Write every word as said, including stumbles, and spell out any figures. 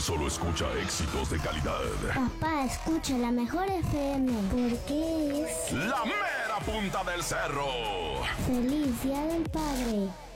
solo escucha éxitos de calidad. Papá, escucha la mejor F M porque es La mera punta del cerro. Feliz Día del Padre.